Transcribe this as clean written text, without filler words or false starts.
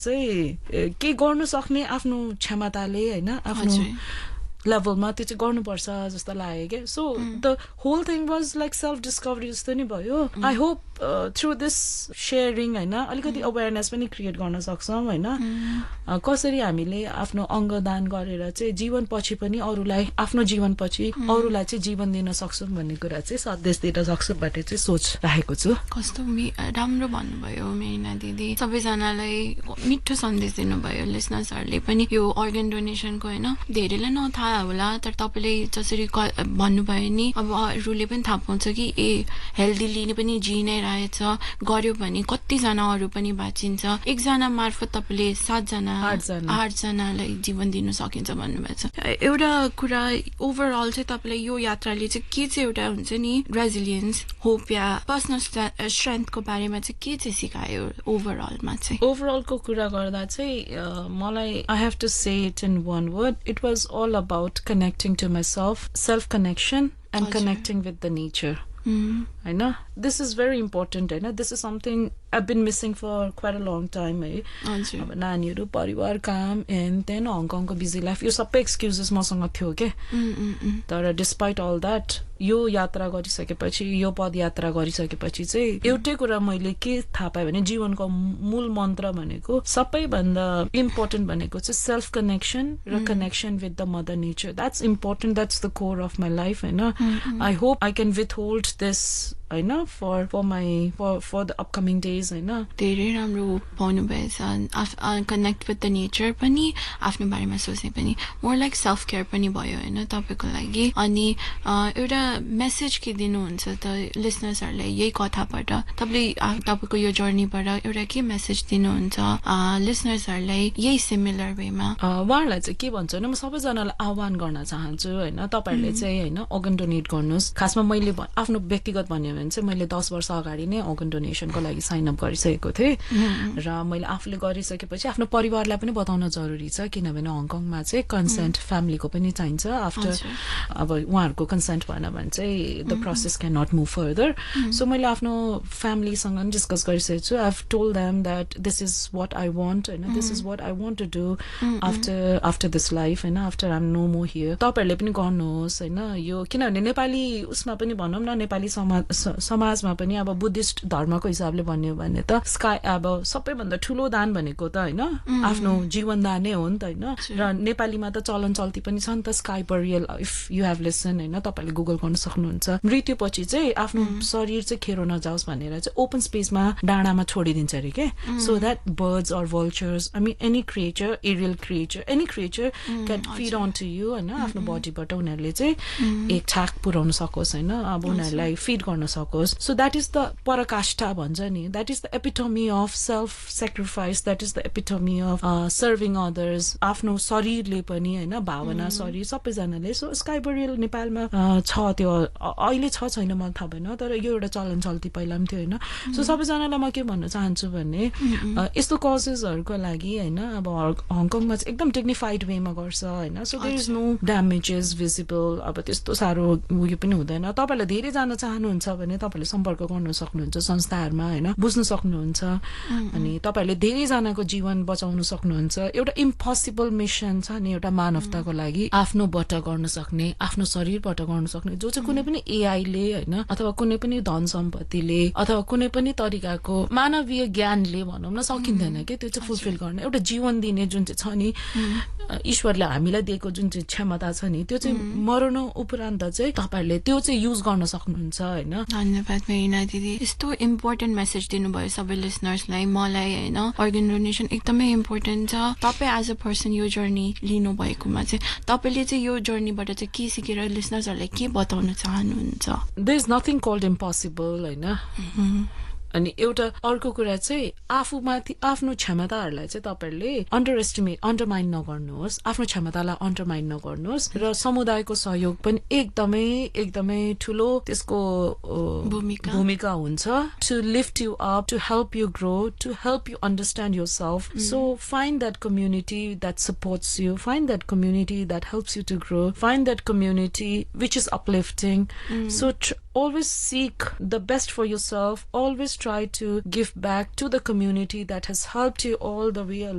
चाहिँ के गर्न सक्ने आफ्नो क्षमताले हैन आफ्नो लेभलमा त्यो चाहिँ गर्नुपर्छ जस्तो लाग्यो के so the whole thing was like self discovery जस्तो नि भयो I hope through this sharing हैन अलिकति अवेयरनेस पनि क्रिएट गर्न सक्छौं हैन कसरी हामीले आफ्नो अंग दान गरेर चाहिँ जीवन पछि पनि अरूलाई आफ्नो जीवन पछि अरूलाई चाहिँ जीवन दिन सक्छौं भन्ने कुरा चाहिँ सन्देश दिन सक्छौं भन्ने चाहिँ सोच राखेको छु कस्तो राम्रो भन्नुभयो मेरिना दिदी सबैजनालाई मिठो सन्देश दिनुभयो लिसनर्सहरुले पनि यो अर्गन डोनेसनको हैन धेरैलाई नथाहा होला तर तपाईले जसरी भन्नुभयो नि अब अरूले पनि थाहा पाउँछ कि ए हेल्दीली पनि जी नै रहेछ गर्यो भने कति जना अरू पनि बाँचिन्छ एकजना मार्फत तपाईले 7 जना 8 जनालाई जीवन दिन सकिन्छ भन्नुभएको छ एउटा कुरा ओभरअल चाहिँ तपाईले यो यात्राले चाहिँ के चाहिँ एउटा हुन्छ नि रेजिलियन्स होप या पर्सनल स्ट्रेन्थको बारेमा चाहिँ के चाहिँ सिकायो ओभरअलमा चाहिँ ओभरअलको कुरा गर्दा चाहिँ मलाई I have to say it in one word it was all about connecting to myself self connection and connecting with the nature I know this is very important I know this is something I've been missing for quite a long time अब नानीहरु परिवार काम and then Hong Kong को busy life यो सबै excuses मसँग थियो के तर despite all that यो यात्रा गरिसकेपछि यो पदयात्रा गरिसकेपछि चाहिँ एउटै कुरा मैले के थाहा पाएँ भने जीवनको मूल मन्त्र भनेको सबैभन्दा इम्पोर्टेन्ट भनेको चाहिँ सेल्फ कनेक्सन र connection with the mother nature that's important that's the core of my life हैन I hope I can withhold this हैन for the upcoming days हैन धेरै राम्रो भन्नु भएछ कनेक्ट विथ द नेचर पनि आफ्नो बारेमा सोच्ने पनि मोर लाइक सेल्फ केयर पनि भयो हैन तपाईको लागि अनि एउटा मेसेज के दिनुहुन्छ त लिसनर्सहरुलाई यही कथाबाट तपाईको यो जर्नीबाट एउटा के मेसेज दिनुहुन्छ लिसनर्सहरुलाई यही सिमिलर वेमा उहाँहरुलाई चाहिँ के भन्छ भने म सबैजनालाई आह्वान गर्न चाहन्छु हैन तपाईहरुले चाहिँ हैन अर्गन डोनेट गर्नुस् खासमा मैले आफ्नो व्यक्तिगत भन्ने भने चाहिँ मैले 10 वर्ष अगाडि नै अर्गन डोनेसनको लागि साइन अप गरिसकेको थिएँ र मैले आफूले गरिसकेपछि आफ्नो परिवारलाई पनि बताउन जरुरी छ किनभने हङकङमा चाहिँ कन्सेन्ट फ्यामिलीको पनि चाहिन्छ आफ्टर अब उहाँहरुको कन्सेन्ट भएन भने चाहिँ the process can not move further so मैले आफ्नो फ्यामिलीसँग डिस्कस गरिसकेको छु I have told them that this is what I want हैन this is what I want to do after this life हैन after I am no more here तपाईहरुले पनि गर्नुहोस् हैन यो किनभने नेपाली उसमा पनि भनौं न नेपाली समाजमा पनि अब बुद्धिस्ट धर्मको हिसाबले भन्यो भने त स्काई अब सबैभन्दा ठूलो दान भनेको त हैन आफ्नो जीवन दान नै हो नि त हैन र नेपालीमा त चलन चल्ती पनि छ नि त sky burial if you have listen हैन तपाईले गुगल गर्न सक्नुहुन्छ मृत्युपछि चाहिँ आफ्नो शरीर चाहिँ खेरो नजाओस् भनेर चाहिँ ओपन स्पेसमा डाँडामा छोडिदिन्छ रे के सो दैट बर्ड्स और vultures I mean any creature aerial creature any creature can feed on to you हैन आफ्नो बडीबाट उनीहरुले चाहिँ एक छाक पुर्याउन सकोस् हैन अब उनीहरुलाई फीड गर्न सकोस् so that is the parakashta भन्छ नि that is the epitome of self sacrifice that is the epitome of serving others आफ्नो शरीरले पनि हैन भावना शरीर सबैजनाले सो स्काई बरियल नेपालमा छ त्यो अहिले छ छैन मलाई थाहा भएन तर यो एउटा चलन चल्ती पहिला पनि थियो हैन सो सबैजनालाई म के भन्न चाहन्छु भने यस्तो कजेसहरुको लागि हैन अब हङकङमा चाहिँ एकदम डिग्निफाइड वेमा गर्छ हैन so there is no ड्यामेजेस visible अब त्यस्तो सारो उयो पनि हुँदैन तपाईले धेरै जान चाहनुहुन्छ भने तपाईले सम्पर्क गर्न सक्नुहुन्छ संस्थाहरुमा हैन बुझ्न सक्नुहुन्छ अनि तपाईले धेरै जनाको जीवन बचाउन सक्नुहुन्छ एउटा इम्पोसिबल मिशन छ नि एउटा मानवताको लागि आफ्नोबाट गर्न सक्ने आफ्नो शरीरबाट गर्न सक्ने जो चाहिँ कुनै पनि एआई ले हैन अथवा कुनै पनि धन सम्पत्तिले अथवा कुनै पनि तरिकाको मानवीय ज्ञानले भनौं न सकिँदैन के त्यो चाहिँ फुलफिल गर्न एउटा जीवन दिने जुन चाहिँ छ नि ईश्वरले हामीलाई दिएको जुन चाहिँ क्षमता छ नि त्यो चाहिँ मरण उपरान्त चाहिँ तपाईहरुले त्यो चाहिँ युज गर्न सक्नुहुन्छ हैन धन्यवाद मेरिना दिदी यस्तो इम्पोर्टेन्ट मेसेज दिनुभयो सबै लिसनर्सलाई मलाई हैन अर्गन डोनेसन एकदमै इम्पोर्टेन्ट छ तपाई एज अ पर्सन यो जर्नी लिनु भएकोमा चाहिँ तपाईले चाहिँ यो जर्नीबाट चाहिँ के सिकेर लिसनर्सहरुलाई के बताउन चाहनुहुन्छ there is nothing called impossible हैन अनि एउटा अर्को कुरा चाहिँ आफूमाथि आफ्नो क्षमताहरुलाई चाहिँ तपाईहरुले अन्डरमाइन नगर्नुहोस् आफ्नो क्षमतालाई अन्डरमाइन नगर्नुहोस् र समुदायको सहयोग पनि एकदमै ठूलो त्यसको भूमिका हुन्छ to lift you up to help you grow to help you understand yourself so find that community that supports you find that community that helps you to grow find that community which is uplifting so always seek the best for yourself, always try to give back to the community that has helped you all the way along.